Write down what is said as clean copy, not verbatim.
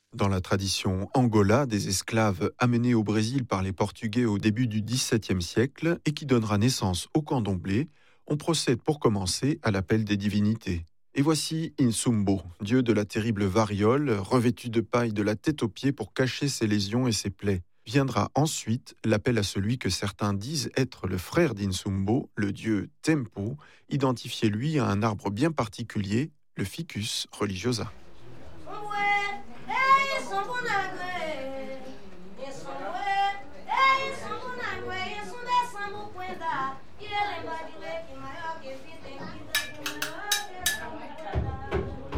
Dans la tradition Angola, des esclaves amenés au Brésil par les Portugais au début du XVIIe siècle et qui donnera naissance au candomblé, on procède pour commencer à l'appel des divinités. Et voici Insumbo, dieu de la terrible variole, revêtu de paille de la tête aux pieds pour cacher ses lésions et ses plaies. Viendra ensuite l'appel à celui que certains disent être le frère d'Insumbo, le dieu Tempo, identifié lui à un arbre bien particulier, le Ficus religiosa.